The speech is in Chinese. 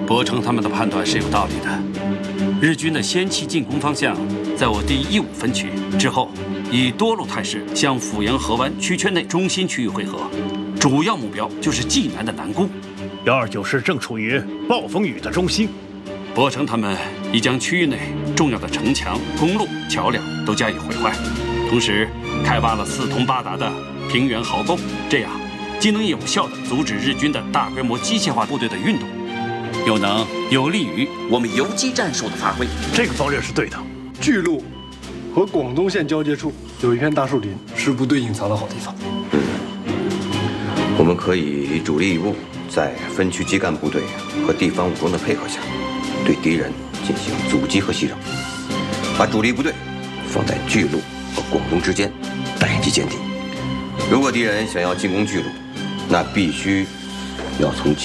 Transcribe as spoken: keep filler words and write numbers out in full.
伯承他们的判断是有道理的。日军的先期进攻方向在我第一五分区之后，以多路态势向阜阳河湾区圈内中心区域汇合，主要目标就是济南的南宫。 幺二九师正处于暴风雨的中心， 伯承他们已将区域内重要的城墙、公路、桥梁都加以毁坏，同时开挖了四通八达的平原壕沟，这样既能有效地阻止日军的大规模机械化部队的运动，又能有利于我们游击战术的发挥。 这个方略是对的。 巨鹿和广东县交接处有一片大树林，是部队隐藏的好地方。 嗯，我们可以主力一部，在分区基干部队和地方武装的配合下，对敌人进行阻击和袭扰，把主力部队放在巨鹿和广东之间，待机歼敌。如果敌人想要进攻巨鹿，那必须要从